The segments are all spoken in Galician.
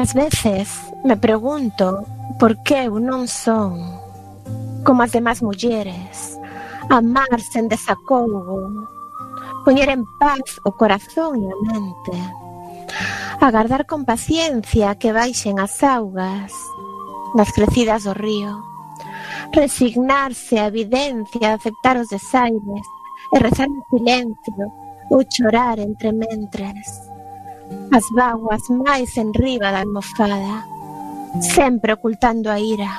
Ás veces me pregunto por que eu non son como as demás mulleres, amar sen desacougo, poñer en paz o corazón e a mente, agardar con paciencia que baixen as augas das crecidas do río, resignarse á evidencia, aceptar os desaires e rezar en silencio ou chorar entre mentres. As vaguas máis enriba da almofada, sempre ocultando a ira,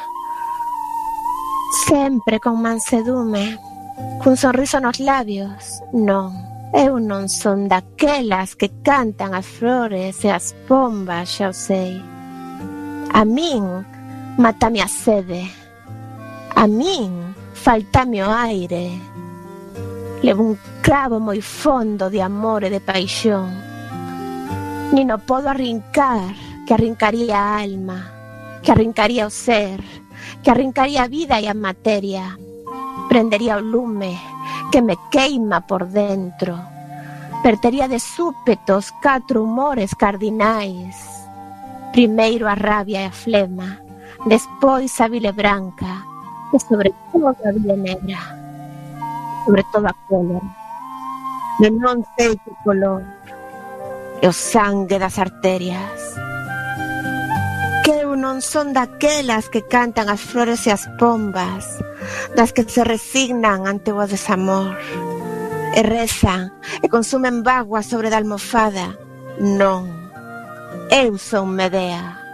sempre con mansedume, cun sorriso nos labios. Non, eu non son daquelas que cantan as flores e as pombas, xa o sei. A min mátame a sede, a min faltame o aire, levo un clavo moi fondo de amor e de paixón. Nin o podo arrincar, que arrincaría a alma, que arrincaría o ser, que arrincaría a vida e a materia, prendería o lume que me queima por dentro, vertería de súpetos 4 humores cardinais, primeiro a rabia e a flema, despois a bile branca e sobre todo a bile negra, sobre todo a cólera, de non sei que color, e o sangue das arterias. Que eu non son daquelas que cantan as flores e as pombas, das que se resignan ante o desamor, e rezan, e consumen vaguas sobre da almofada. Non, eu son Medea.